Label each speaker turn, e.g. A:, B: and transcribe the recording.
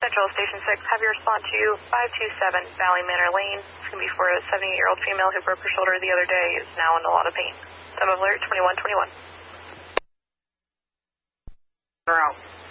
A: Central Station 6, have you respond to 527 Valley Manor Lane. It's going to be for a 78-year-old female who broke her shoulder the other day, is now in a lot of pain. Time of alert 2121.
B: Out.